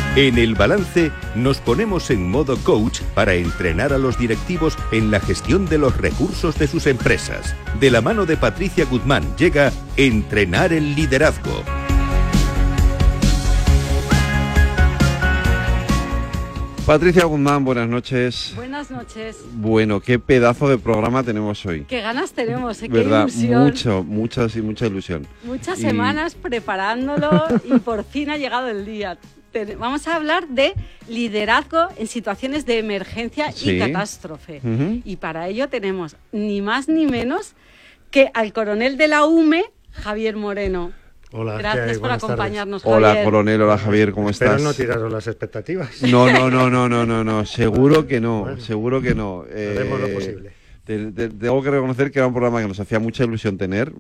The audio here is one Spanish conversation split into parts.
En El Balance nos ponemos en modo coach para entrenar a los directivos en la gestión de los recursos de sus empresas. De la mano de Patricia Guzmán llega Entrenar el Liderazgo. Patricia Guzmán, buenas noches. Buenas noches. Bueno, qué pedazo de programa tenemos hoy. Qué ganas tenemos, qué ¿verdad? ilusión. Mucha ilusión. Muchas semanas preparándolo y por fin ha llegado el día. Vamos a hablar de liderazgo en situaciones de emergencia y catástrofe. Y para ello tenemos ni más ni menos que al coronel de la UME, Javier Moreno. Hola, gracias por acompañarnos, Javier. Hola, coronel, hola, Javier, ¿cómo estás? Espero no tiraros las expectativas. No, seguro que no, bueno, seguro que no. Haremos lo posible. Tengo que reconocer que era un programa que nos hacía mucha ilusión tener,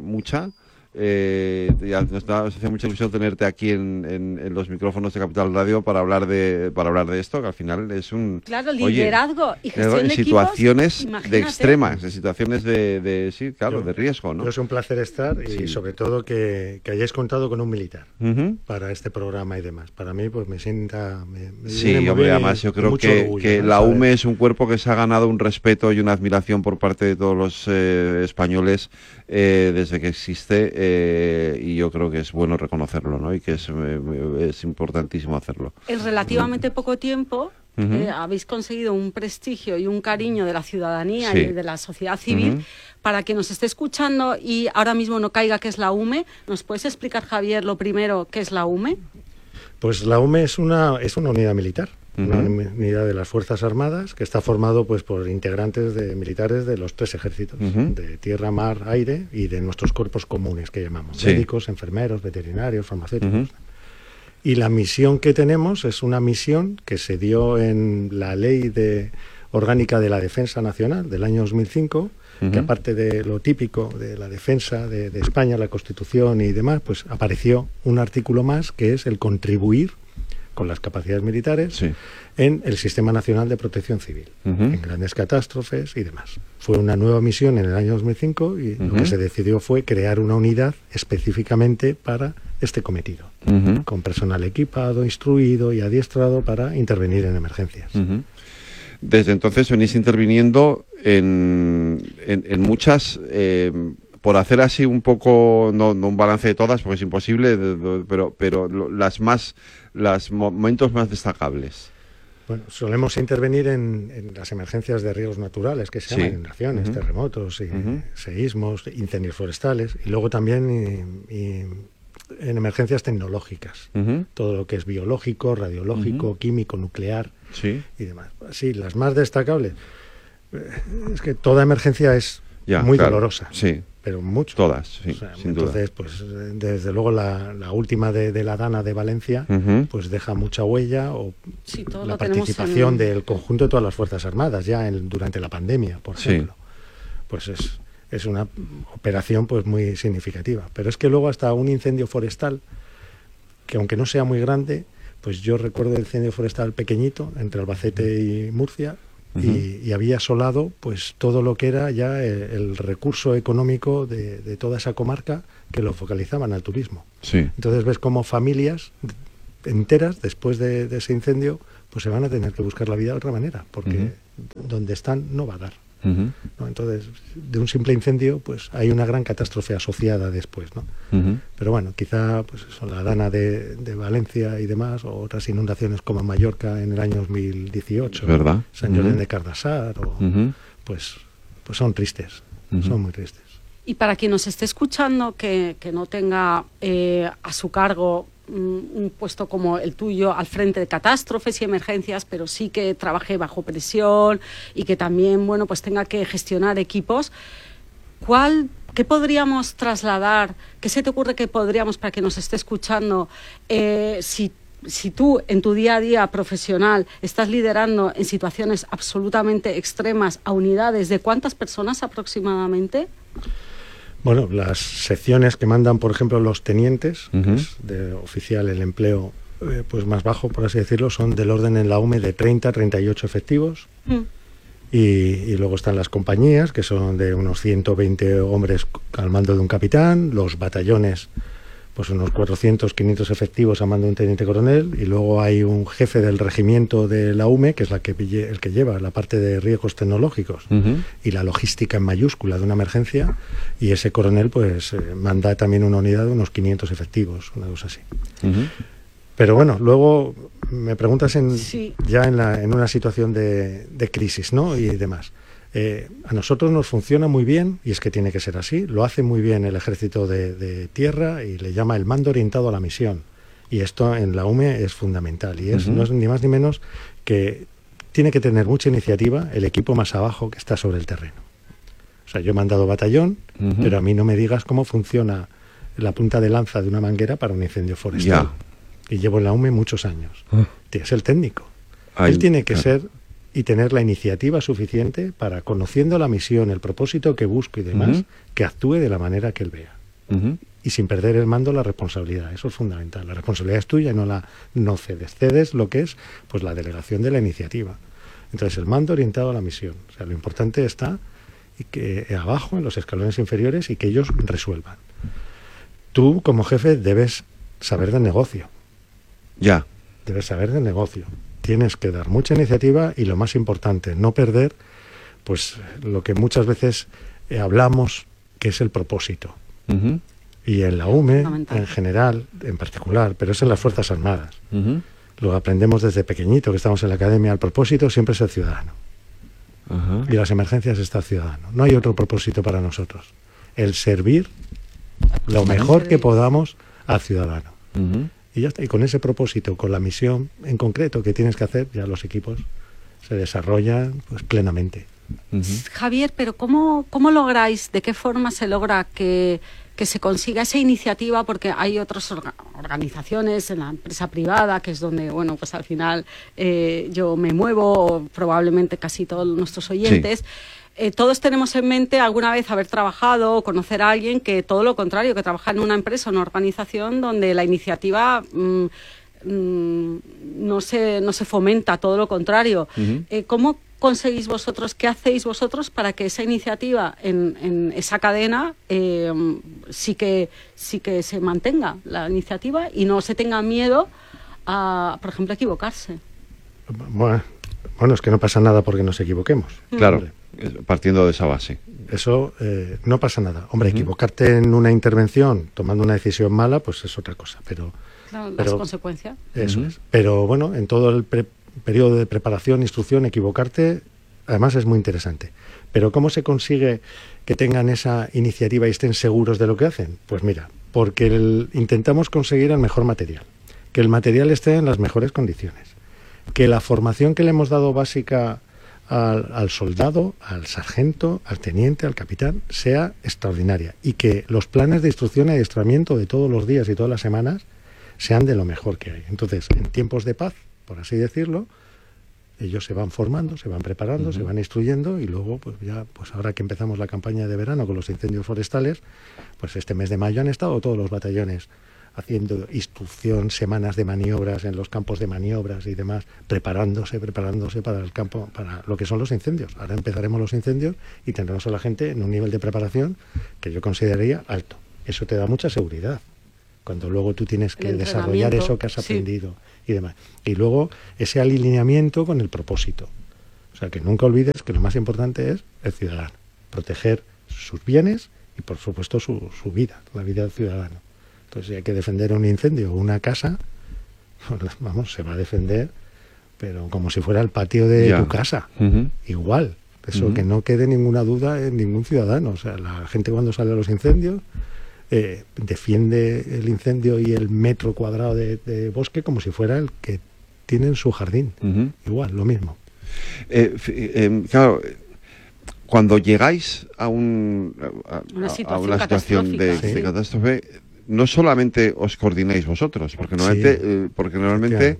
nos hacía mucha ilusión tenerte aquí en los micrófonos de Capital Radio para hablar de esto, que al final es un... Claro, liderazgo y gestión de situaciones equipos, de extremas, de situaciones de riesgo, ¿no? Es un placer estar y sobre todo que hayáis contado con un militar para este programa y demás. Para mí, pues me sienta... Sí, hombre, además yo creo que la UME es un cuerpo que se ha ganado un respeto y una admiración por parte de todos los españoles desde que existe. Y yo creo que es bueno reconocerlo, ¿no? Y que es importantísimo hacerlo. En relativamente poco tiempo habéis conseguido un prestigio y un cariño de la ciudadanía y de la sociedad civil. Para que nos esté escuchando y ahora mismo no caiga qué es la UME, ¿nos puedes explicar, Javier, lo primero, qué es la UME? Pues la UME es una unidad militar. Una unidad de las Fuerzas Armadas que está formado pues por integrantes de militares de los 3 ejércitos, de tierra, mar, aire y de nuestros cuerpos comunes que llamamos, médicos, enfermeros, veterinarios, farmacéuticos. Y la misión que tenemos es una misión que se dio en la Ley Orgánica de la Defensa Nacional del año 2005, que aparte de lo típico de la defensa de España, la Constitución y demás, pues apareció un artículo más que es el contribuir con las capacidades militares en el Sistema Nacional de Protección Civil, en grandes catástrofes y demás. Fue una nueva misión en el año 2005 y lo que se decidió fue crear una unidad específicamente para este cometido, con personal equipado, instruido y adiestrado para intervenir en emergencias. Desde entonces venís interviniendo en muchas... por hacer así un poco, no un balance de todas, porque es imposible, pero los momentos más destacables. Bueno, solemos intervenir en las emergencias de riesgos naturales, que se llaman inundaciones, terremotos, seísmos, incendios forestales, y luego también en emergencias tecnológicas, todo lo que es biológico, radiológico, químico, nuclear y demás. Sí, las más destacables. Es que toda emergencia es muy dolorosa. Sí. Pero mucho. Todas, sí, sin duda. Entonces, pues desde luego la última de la Dana de Valencia, pues deja mucha huella, o la participación del conjunto de todas las Fuerzas Armadas ya durante la pandemia, por ejemplo. Pues es una operación pues muy significativa. Pero es que luego hasta un incendio forestal, que aunque no sea muy grande, pues yo recuerdo el incendio forestal pequeñito entre Albacete y Murcia, y había asolado pues todo lo que era ya el recurso económico de toda esa comarca, que lo focalizaban al turismo. Entonces ves cómo familias enteras después de ese incendio pues se van a tener que buscar la vida de otra manera, porque donde están no va a dar. ¿no? Entonces, de un simple incendio pues hay una gran catástrofe asociada después, ¿no? Pero bueno, quizá pues la Dana de Valencia y demás, o otras inundaciones como en Mallorca en el año 2018, ¿verdad? San Llorén de Cardassar, pues son tristes, son muy tristes. Y para quien nos esté escuchando que no tenga a su cargo un puesto como el tuyo al frente de catástrofes y emergencias, pero sí que trabaje bajo presión y que también, bueno, pues tenga que gestionar equipos, ¿qué podríamos trasladar? ¿Qué se te ocurre que podríamos, para que nos esté escuchando, si tú en tu día a día profesional estás liderando en situaciones absolutamente extremas a unidades de cuántas personas aproximadamente? Bueno, las secciones que mandan, por ejemplo, los tenientes, que es de oficial el empleo pues más bajo, por así decirlo, son del orden en la UME de 30 a 38 efectivos. Y luego están las compañías, que son de unos 120 hombres al mando de un capitán, los batallones pues unos 400, 500 efectivos a mando de un teniente coronel, y luego hay un jefe del regimiento de la UME, que es el que lleva la parte de riesgos tecnológicos y la logística en mayúscula de una emergencia, y ese coronel pues manda también una unidad de unos 500 efectivos, una cosa así. Pero bueno, luego me preguntas ya en una situación de crisis, ¿no? Y demás. A nosotros nos funciona muy bien, y es que tiene que ser así, lo hace muy bien el ejército de tierra, y le llama el mando orientado a la misión, y esto en la UME es fundamental, y no es ni más ni menos que tiene que tener mucha iniciativa el equipo más abajo que está sobre el terreno. O sea, yo he mandado batallón, pero a mí no me digas cómo funciona la punta de lanza de una manguera para un incendio forestal. Y llevo en la UME muchos años. Es el técnico. Él tiene que ser y tener la iniciativa suficiente para, conociendo la misión, el propósito que busco y demás, que actúe de la manera que él vea. Y sin perder el mando, la responsabilidad. Eso es fundamental. La responsabilidad es tuya y no cedes. Cedes lo que es pues la delegación de la iniciativa. Entonces, el mando orientado a la misión. O sea, lo importante está y que abajo, en los escalones inferiores, y que ellos resuelvan. Tú, como jefe, debes saber del negocio. Debes saber del negocio. Tienes que dar mucha iniciativa y, lo más importante, no perder pues lo que muchas veces hablamos, que es el propósito. Y en la UME, en general, en particular, pero es en las Fuerzas Armadas. Lo aprendemos desde pequeñito, que estamos en la academia. El propósito siempre es el ciudadano. Y las emergencias está el ciudadano. No hay otro propósito para nosotros. El servir lo mejor que podamos al ciudadano. Y ya está. Y con ese propósito, con la misión en concreto que tienes que hacer, ya los equipos se desarrollan pues plenamente. Javier, pero ¿cómo lográis, de qué forma se logra que se consiga esa iniciativa? Porque hay otras organizaciones en la empresa privada, que es donde, bueno, pues al final yo me muevo, o probablemente casi todos nuestros oyentes. Todos tenemos en mente alguna vez haber trabajado o conocer a alguien que, todo lo contrario, que trabaja en una empresa o una organización donde la iniciativa no se fomenta, todo lo contrario. ¿Cómo conseguís vosotros, qué hacéis vosotros para que esa iniciativa en esa cadena sí que se mantenga la iniciativa y no se tenga miedo a, por ejemplo, equivocarse? Bueno, es que no pasa nada porque nos equivoquemos. Claro, partiendo de esa base. Eso no pasa nada. Hombre, equivocarte en una intervención tomando una decisión mala, pues es otra cosa. Pero las consecuencias. Eso es. Pero bueno, en todo el periodo de preparación, instrucción, equivocarte, además es muy interesante. Pero ¿cómo se consigue que tengan esa iniciativa y estén seguros de lo que hacen? Pues mira, porque intentamos conseguir el mejor material, que el material esté en las mejores condiciones, que la formación que le hemos dado básica al soldado, al sargento, al teniente, al capitán, sea extraordinaria, y que los planes de instrucción y adiestramiento de todos los días y todas las semanas sean de lo mejor que hay. Entonces, en tiempos de paz, por así decirlo, ellos se van formando, se van preparando, se van instruyendo, y luego, pues ya, pues ahora que empezamos la campaña de verano con los incendios forestales, pues este mes de mayo han estado todos los batallones haciendo instrucción, semanas de maniobras en los campos de maniobras y demás, preparándose para el campo, para lo que son los incendios. Ahora empezaremos los incendios y tendremos a la gente en un nivel de preparación que yo consideraría alto. Eso te da mucha seguridad, cuando luego tú tienes que desarrollar eso que has aprendido y demás. Y luego ese alineamiento con el propósito. O sea, que nunca olvides que lo más importante es el ciudadano, proteger sus bienes y, por supuesto, su vida, la vida del ciudadano. Entonces, si hay que defender un incendio o una casa, vamos, se va a defender, pero como si fuera el patio de tu casa. Igual. Eso que no quede ninguna duda en ningún ciudadano. O sea, la gente, cuando sale a los incendios, defiende el incendio y el metro cuadrado de bosque como si fuera el que tiene en su jardín. Igual, lo mismo. Claro, cuando llegáis a una situación de catástrofe, no solamente os coordináis vosotros, porque normalmente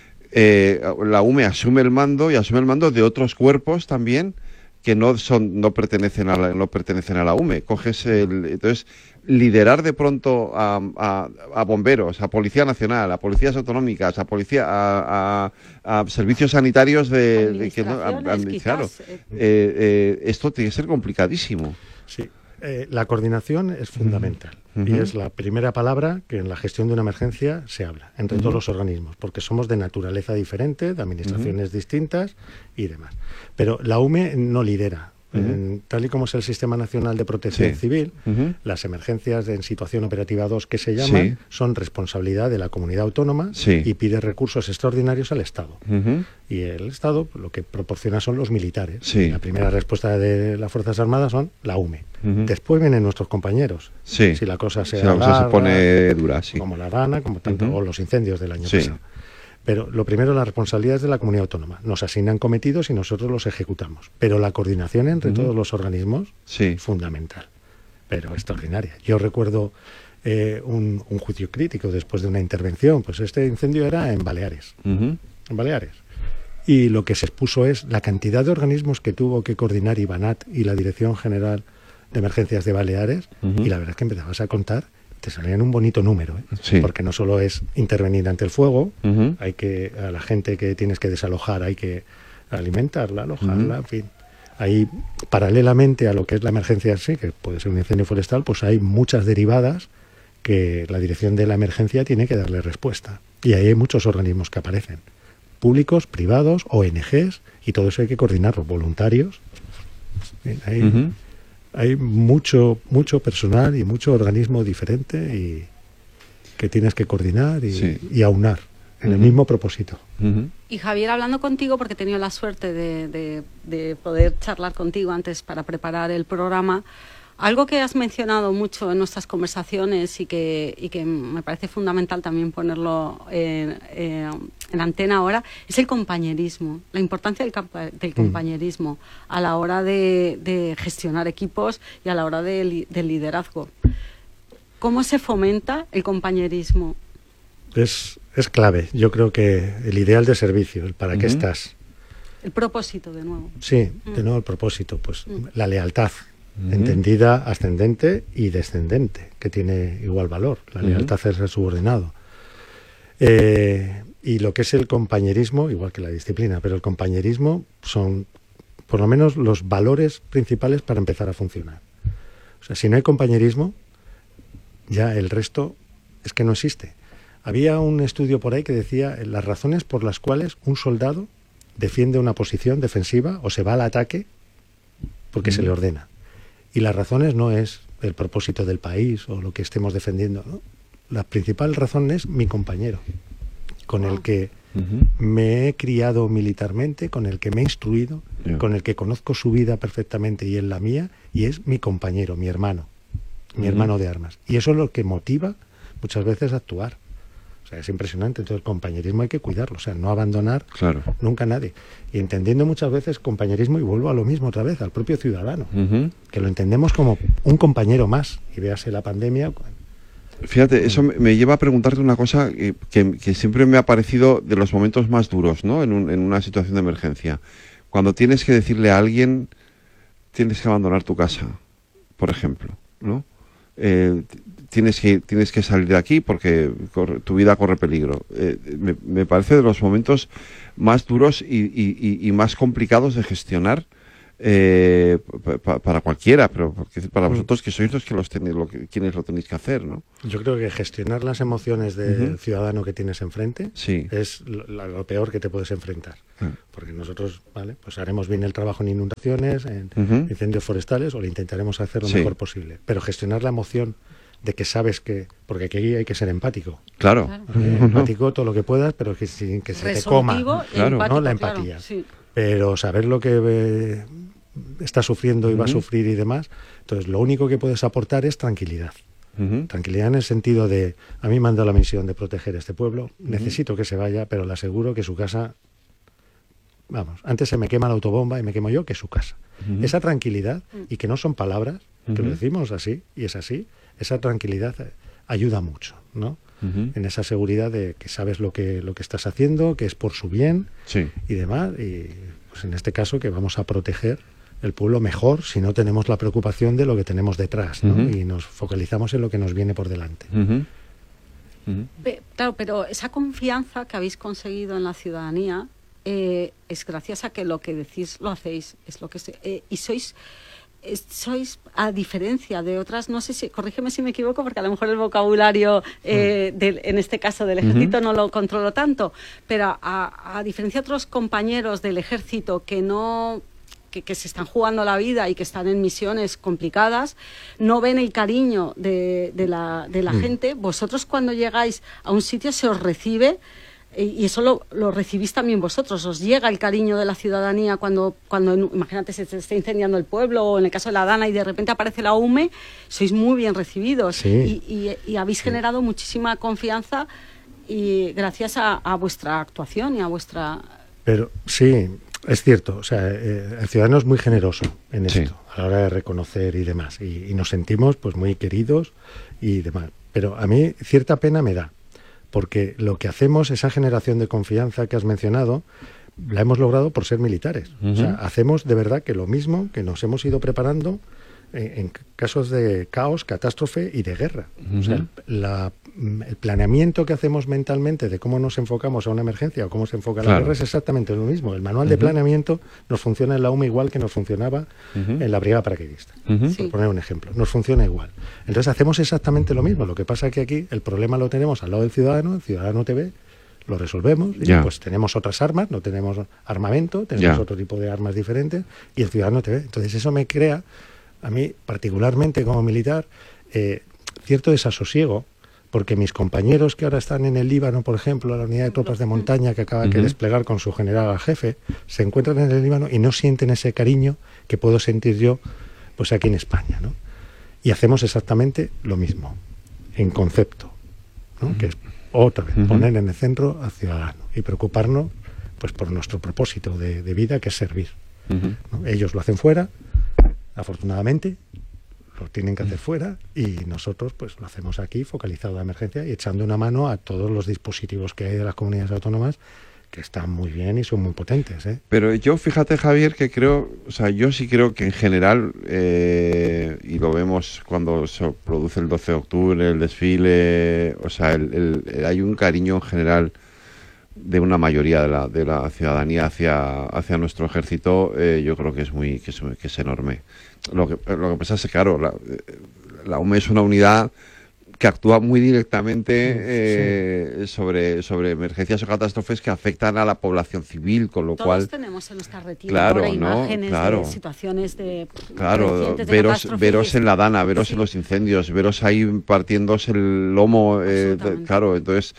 la UME asume el mando, y asume el mando de otros cuerpos también que no pertenecen a la UME. Entonces, liderar de pronto a bomberos, a Policía Nacional, a policías autonómicas, a servicios sanitarios claro, esto tiene que ser complicadísimo. Sí. La coordinación es fundamental y es la primera palabra que en la gestión de una emergencia se habla entre todos los organismos, porque somos de naturaleza diferente, de administraciones distintas y demás. Pero la UME no lidera. Tal y como es el Sistema Nacional de Protección Civil, las emergencias en situación operativa 2 que se llaman son responsabilidad de la comunidad autónoma y pide recursos extraordinarios al Estado. Y el Estado lo que proporciona son los militares. La primera respuesta de las Fuerzas Armadas son la UME. Después vienen nuestros compañeros. Si la cosa se pone dura, como la rana, como tanto, o los incendios del año pasado. Pero lo primero, la responsabilidad es de la comunidad autónoma. Nos asignan cometidos y nosotros los ejecutamos. Pero la coordinación entre todos los organismos es fundamental, pero extraordinaria. Yo recuerdo un juicio crítico después de una intervención. Pues este incendio era en Baleares. En Baleares. Y lo que se expuso es la cantidad de organismos que tuvo que coordinar Ibanat y la Dirección General de Emergencias de Baleares. Y la verdad es que empezabas a contar, te salían un bonito número, porque no solo es intervenir ante el fuego, hay que, a la gente que tienes que desalojar, hay que alimentarla, alojarla, en fin. Ahí, paralelamente a lo que es la emergencia en sí, que puede ser un incendio forestal, pues hay muchas derivadas que la dirección de la emergencia tiene que darle respuesta. Y ahí hay muchos organismos que aparecen, públicos, privados, ONGs, y todo eso hay que coordinarlo, voluntarios. Hay mucho personal y mucho organismo diferente y que tienes que coordinar y aunar en el mismo propósito. Y Javier, hablando contigo, porque he tenido la suerte de poder charlar contigo antes para preparar el programa, algo que has mencionado mucho en nuestras conversaciones y que me parece fundamental también ponerlo en antena ahora, es el compañerismo, la importancia del compañerismo a la hora de gestionar equipos y a la hora del liderazgo. ¿Cómo se fomenta el compañerismo? Es clave. Yo creo que el ideal de servicio, el para qué estás. El propósito, de nuevo. Sí, de nuevo el propósito. Pues la lealtad, entendida ascendente y descendente, que tiene igual valor. La lealtad es el subordinado. Y lo que es el compañerismo, igual que la disciplina, pero el compañerismo son, por lo menos, los valores principales para empezar a funcionar. O sea, si no hay compañerismo, ya el resto es que no existe. Había un estudio por ahí que decía las razones por las cuales un soldado defiende una posición defensiva o se va al ataque porque se le ordena. Y las razones no es el propósito del país o lo que estemos defendiendo, ¿no? La principal razón es mi compañero, con el que me he criado militarmente, con el que me he instruido, con el que conozco su vida perfectamente y él la mía, y es mi compañero, mi hermano de armas. Y eso es lo que motiva muchas veces a actuar. O sea, es impresionante. Entonces el compañerismo hay que cuidarlo, o sea, no abandonar nunca a nadie. Y entendiendo muchas veces compañerismo, y vuelvo a lo mismo otra vez, al propio ciudadano, que lo entendemos como un compañero más, y véase la pandemia. Fíjate, eso me lleva a preguntarte una cosa que siempre me ha parecido de los momentos más duros, ¿no? En una situación de emergencia. Cuando tienes que decirle a alguien, tienes que abandonar tu casa, por ejemplo, ¿no? Tienes que salir de aquí porque tu vida corre peligro. Me parece de los momentos más duros y más complicados de gestionar para cualquiera, pero para vosotros que sois los que quienes lo tenéis que hacer, ¿no? Yo creo que gestionar las emociones del ciudadano que tienes enfrente es lo peor que te puedes enfrentar. Porque nosotros, pues haremos bien el trabajo en inundaciones, en incendios forestales, o lo intentaremos hacer lo mejor posible. Pero gestionar la emoción de que sabes que... Porque aquí hay que ser empático. Claro. Empático todo lo que puedas, pero que sin que se te coma. ¿no? La empatía. Pero saber lo que está sufriendo y va a sufrir y demás. Entonces, lo único que puedes aportar es tranquilidad. Tranquilidad en el sentido de, a mí me han dado la misión de proteger este pueblo, necesito que se vaya, pero le aseguro que su casa... Vamos, antes se me quema la autobomba y me quemo yo que su casa. Esa tranquilidad, y que no son palabras, que lo decimos así, y es así, esa tranquilidad ayuda mucho, ¿no? En esa seguridad de que sabes lo que estás haciendo, que es por su bien y demás, y pues en este caso que vamos a proteger el pueblo mejor si no tenemos la preocupación de lo que tenemos detrás, ¿no? Y nos focalizamos en lo que nos viene por delante. Claro, pero esa confianza que habéis conseguido en la ciudadanía es gracias a que lo que decís lo hacéis, es lo que y sois sois, a diferencia de otras, no sé si, corrígeme si me equivoco, porque a lo mejor el vocabulario en este caso del ejército no lo controlo tanto, pero a diferencia de otros compañeros del ejército que no... Que se están jugando la vida y que están en misiones complicadas, no ven el cariño de la gente. Vosotros cuando llegáis a un sitio se os recibe, y eso lo recibís también vosotros, os llega el cariño de la ciudadanía cuando imagínate, se está incendiando el pueblo, o en el caso de la Dana, y de repente aparece la UME, sois muy bien recibidos, sí. y habéis generado muchísima confianza, y gracias a vuestra actuación y a vuestra... Pero sí... Es cierto, o sea, el ciudadano es muy generoso en esto, a la hora de reconocer y demás, y nos sentimos pues muy queridos y demás. Pero a mí cierta pena me da, porque lo que hacemos, esa generación de confianza que has mencionado, la hemos logrado por ser militares. O sea, hacemos de verdad que lo mismo que nos hemos ido preparando en casos de caos, catástrofe y de guerra. O sea, el planeamiento que hacemos mentalmente de cómo nos enfocamos a una emergencia o cómo se enfoca la guerra es exactamente lo mismo. El manual de planeamiento nos funciona en la UME igual que nos funcionaba en la brigada paracaidista, por poner un ejemplo. Nos funciona igual. Entonces hacemos exactamente lo mismo. Lo que pasa es que aquí el problema lo tenemos al lado del ciudadano, el ciudadano te ve, lo resolvemos, y pues tenemos otras armas, no tenemos armamento, tenemos otro tipo de armas diferentes, y el ciudadano te ve. Entonces eso me crea, a mí particularmente como militar, cierto desasosiego, porque mis compañeros que ahora están en el Líbano, por ejemplo, la unidad de tropas de montaña que acaba de desplegar con su general al jefe, se encuentran en el Líbano y no sienten ese cariño que puedo sentir yo pues aquí en España, ¿no? Y hacemos exactamente lo mismo, en concepto, ¿no? Que es otra vez poner en el centro al ciudadano y preocuparnos pues por nuestro propósito de vida, que es servir, ¿no? Ellos lo hacen fuera, afortunadamente, lo tienen que hacer fuera, y nosotros pues lo hacemos aquí, focalizado a la emergencia y echando una mano a todos los dispositivos que hay de las comunidades autónomas, que están muy bien y son muy potentes, ¿eh? Pero yo, fíjate, Javier, que creo, o sea, yo sí creo que en general, y lo vemos cuando se produce el 12 de octubre, el desfile, o sea, hay un cariño en general de una mayoría de la ciudadanía hacia nuestro ejército. Yo creo que es enorme. Lo que pasa es que, claro, la UME es una unidad que actúa muy directamente sobre emergencias o catástrofes que afectan a la población civil, con lo cual... Todos tenemos en nuestra retina imágenes de situaciones de... Claro, veros en la Dana, veros en los incendios, veros ahí partiéndose el lomo, claro, entonces...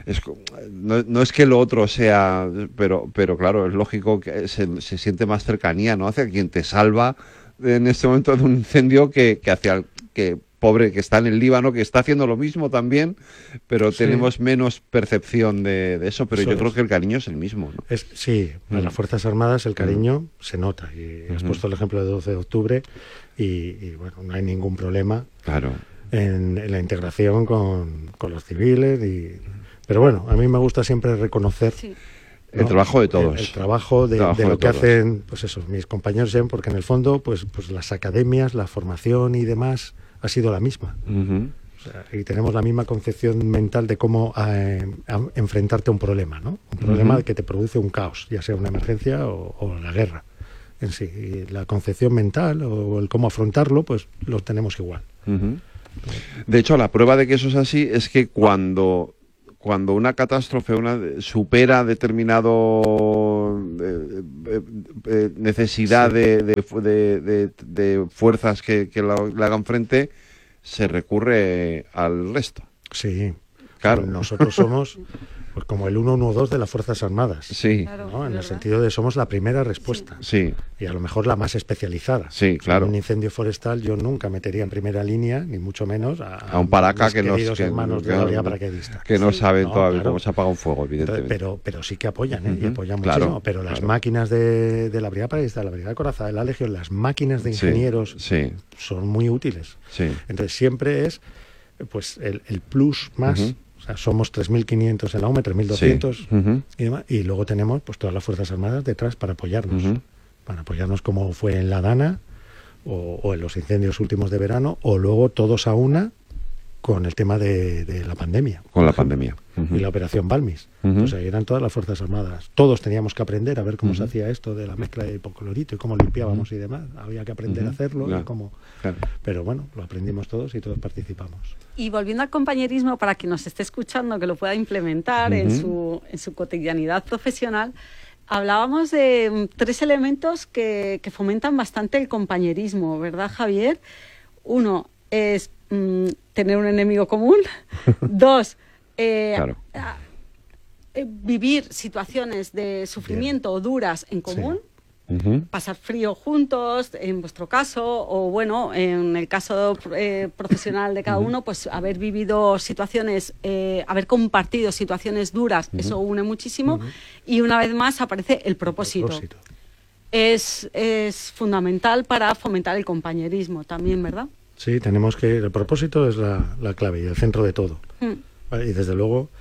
No es que lo otro sea, pero claro, es lógico que se siente más cercanía, ¿no?, hacia quien te salva en este momento de un incendio que hacia el que pobre que está en el Líbano, que está haciendo lo mismo también, pero tenemos menos percepción de eso, pero yo creo que el cariño es el mismo, ¿no? Sí, en las Fuerzas Armadas el cariño se nota, y has puesto el ejemplo de 12 de octubre y bueno, no hay ningún problema en la integración con los civiles, pero bueno, a mí me gusta siempre reconocer el trabajo de todos. El trabajo de lo que hacen, pues eso, mis compañeros, porque en el fondo, pues las academias, la formación y demás ha sido la misma. O sea, y tenemos la misma concepción mental de cómo enfrentarte a un problema, ¿no? Un problema que te produce un caos, ya sea una emergencia o la guerra en sí. Y la concepción mental o el cómo afrontarlo, pues lo tenemos igual. De hecho, la prueba de que eso es así es que cuando una catástrofe supera determinado necesidad de fuerzas que le hagan frente, se recurre al resto. Sí, claro. Nosotros somos pues como el 112 de las Fuerzas Armadas. Sí. ¿No? En el sentido de somos la primera respuesta. Sí. Y a lo mejor la más especializada. Sí, claro. En un incendio forestal yo nunca metería en primera línea, ni mucho menos a un paraca que hermanos de la brigada paracaidista. Que no saben todavía cómo se apaga un fuego, evidentemente. Pero sí que apoyan, y apoyan muchísimo. Pero las máquinas de la brigada paracaidista, de la brigada corazada, de la Legión, las máquinas de ingenieros son muy útiles. Sí. Entonces siempre es pues el plus más. O sea, somos 3.500 en la UME, 3.200 y demás, y luego tenemos pues todas las Fuerzas Armadas detrás para apoyarnos como fue en la Dana o en los incendios últimos de verano, o luego todos a una con el tema de la pandemia. Con la pandemia. Y la operación Balmis. O sea, eran todas las Fuerzas Armadas. Todos teníamos que aprender a ver cómo se hacía esto de la mezcla de hipoclorito y cómo limpiábamos y demás. Había que aprender a hacerlo. Y cómo... Pero bueno, lo aprendimos todos y todos participamos. Y volviendo al compañerismo, para quien nos esté escuchando, que lo pueda implementar en su cotidianidad profesional, hablábamos de 3 elementos que fomentan bastante el compañerismo, ¿verdad, Javier? 1 es tener un enemigo común. 2, vivir situaciones de sufrimiento duras en común. Pasar frío juntos, en vuestro caso, o bueno, en el caso profesional de cada uno, pues haber vivido situaciones, haber compartido situaciones duras, eso une muchísimo. Y una vez más aparece el propósito. Es fundamental para fomentar el compañerismo también, ¿verdad? Sí, tenemos que... El propósito es la clave y el centro de todo. ¿Vale? Y desde luego,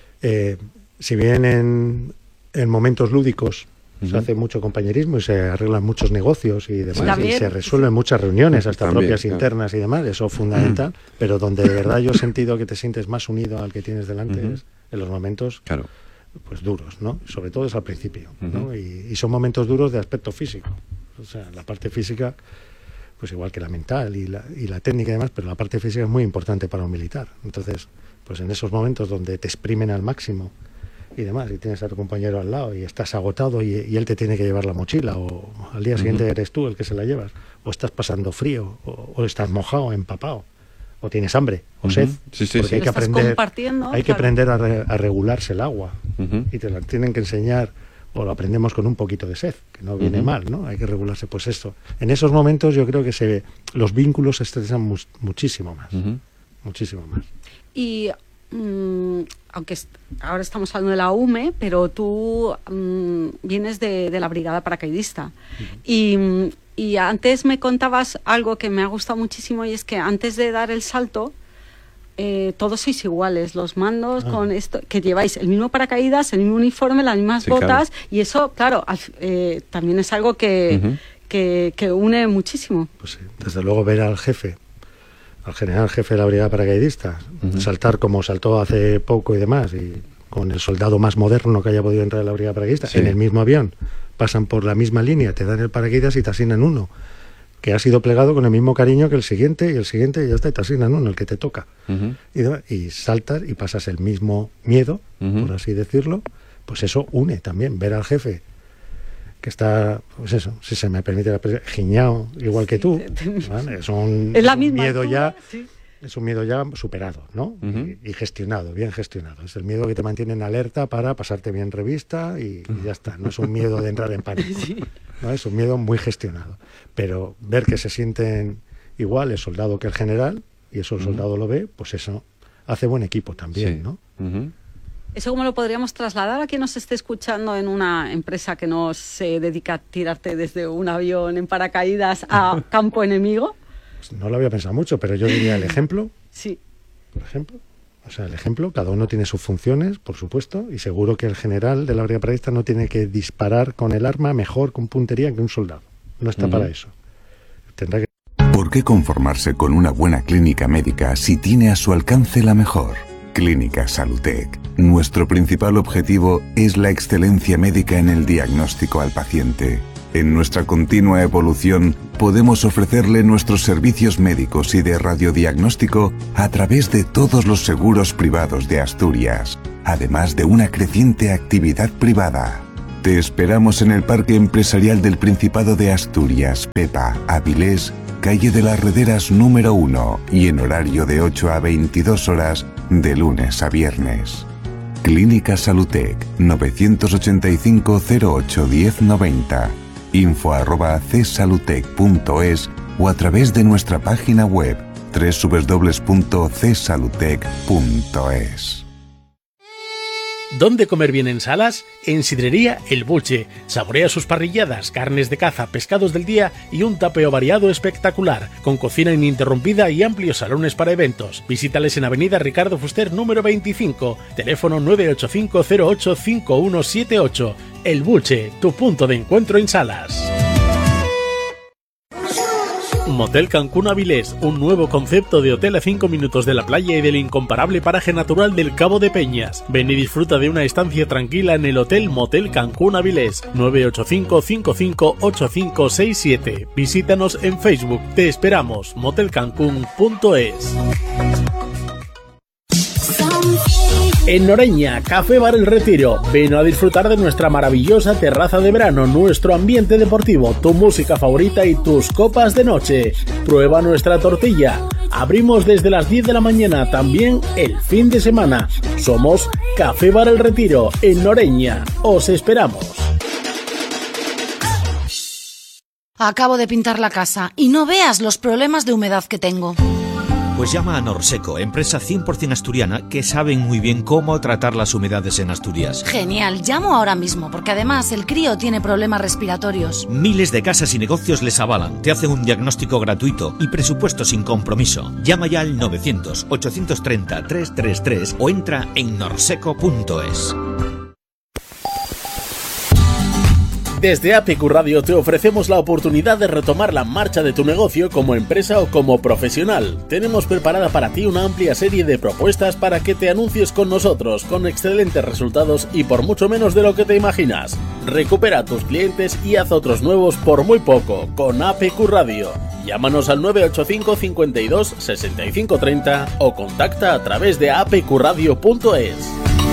si bien en momentos lúdicos se hace mucho compañerismo y se arreglan muchos negocios y demás, y se resuelven muchas reuniones, hasta propias internas y demás, eso es fundamental, pero donde de verdad yo he sentido que te sientes más unido al que tienes delante es en los momentos pues duros, ¿no? Sobre todo es al principio, ¿no? Y son momentos duros de aspecto físico. O sea, la parte física, pues igual que la mental y la técnica y demás, pero la parte física es muy importante para un militar. Entonces, pues en esos momentos donde te exprimen al máximo y demás, y tienes a tu compañero al lado y estás agotado y él te tiene que llevar la mochila, o al día siguiente eres tú el que se la llevas, o estás pasando frío, o estás mojado, empapado, o tienes hambre o sed, porque hay que aprender a regularse el agua, y te la tienen que enseñar, o lo aprendemos con un poquito de sed, que no viene mal, ¿no? Hay que regularse, pues esto. En esos momentos yo creo que los vínculos se estresan muchísimo más, muchísimo más. Y aunque ahora estamos hablando de la UME, pero tú vienes de la brigada paracaidista. Y antes me contabas algo que me ha gustado muchísimo, y es que antes de dar el salto, todos sois iguales, los mandos con esto, que lleváis el mismo paracaídas, el mismo uniforme, las mismas botas, y eso, claro, también es algo que une muchísimo. Pues sí, desde luego ver al jefe, al general jefe de la brigada paracaidista, saltar como saltó hace poco y demás, y con el soldado más moderno que haya podido entrar en la brigada paracaidista, en el mismo avión, pasan por la misma línea, te dan el paracaídas y te asignan uno, que ha sido plegado con el mismo cariño que el siguiente, y ya está, y te asignan uno, el que te toca. Y saltas y pasas el mismo miedo, por así decirlo, pues eso une también, ver al jefe que está, pues eso, si se me permite la expresión, giñao, igual que tú, ¿vale? Es un miedo ya, es un miedo ya superado, ¿no? Y gestionado, bien gestionado. Es el miedo que te mantiene en alerta para pasarte bien revista y ya está. No es un miedo de entrar en pánico, ¿no? Es un miedo muy gestionado. Pero ver que se sienten igual el soldado que el general, y eso el soldado lo ve, pues eso hace buen equipo también, ¿no? ¿Eso cómo lo podríamos trasladar a quien nos esté escuchando en una empresa que no se dedica a tirarte desde un avión en paracaídas a campo enemigo? Pues no lo había pensado mucho, pero yo diría el ejemplo. Sí. Por ejemplo. O sea, el ejemplo, cada uno tiene sus funciones, por supuesto, y seguro que el general de la brigada paracaidista no tiene que disparar con el arma mejor con puntería que un soldado. No está para eso. Tendrá que... ¿Por qué conformarse con una buena clínica médica si tiene a su alcance la mejor? Clínica Salutec. Nuestro principal objetivo es la excelencia médica en el diagnóstico al paciente. En nuestra continua evolución, podemos ofrecerle nuestros servicios médicos y de radiodiagnóstico a través de todos los seguros privados de Asturias, además de una creciente actividad privada. Te esperamos en el Parque Empresarial del Principado de Asturias, Pepa, Avilés, calle de las Rederas número 1, y en horario de 8 a 22 horas, de lunes a viernes. Clínica Salutec, 985 08 1090, info@csalutec.es o a través de nuestra página web www.csalutec.es. ¿Dónde comer bien en Salas? En Sidrería El Bulche. Saborea sus parrilladas, carnes de caza, pescados del día y un tapeo variado espectacular, con cocina ininterrumpida y amplios salones para eventos. Visítales en Avenida Ricardo Fuster número 25, teléfono 985 08 5178. El Bulche, tu punto de encuentro en Salas. Motel Cancún Avilés, un nuevo concepto de hotel a 5 minutos de la playa y del incomparable paraje natural del Cabo de Peñas. Ven y disfruta de una estancia tranquila en el Hotel Motel Cancún Avilés, 985-558567. Visítanos en Facebook. Te esperamos. motelcancún.es. En Noreña, Café Bar El Retiro. Ven a disfrutar de nuestra maravillosa terraza de verano, nuestro ambiente deportivo, tu música favorita y tus copas de noche. Prueba nuestra tortilla. Abrimos desde las 10 de la mañana, también el fin de semana. Somos Café Bar El Retiro, en Noreña. Os esperamos. Acabo de pintar la casa y no veas los problemas de humedad que tengo. Pues llama a Norseco, empresa 100% asturiana que saben muy bien cómo tratar las humedades en Asturias. Genial, llamo ahora mismo porque además el crío tiene problemas respiratorios. Miles de casas y negocios les avalan, te hacen un diagnóstico gratuito y presupuesto sin compromiso. Llama ya al 900-830-333 o entra en norseco.es. Desde APQ Radio te ofrecemos la oportunidad de retomar la marcha de tu negocio como empresa o como profesional. Tenemos preparada para ti una amplia serie de propuestas para que te anuncies con nosotros, con excelentes resultados y por mucho menos de lo que te imaginas. Recupera a tus clientes y haz otros nuevos por muy poco con APQ Radio. Llámanos al 985 52 65 30 o contacta a través de apqradio.es.